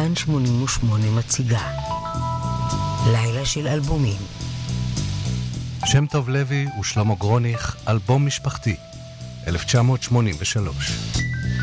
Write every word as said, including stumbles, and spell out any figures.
כאן שמונים ושמונה מציגה לילה של אלבומים. שם טוב לוי ושלמה גרוניך, אלבום משפחתי, אלף תשע מאות שמונים ושלוש.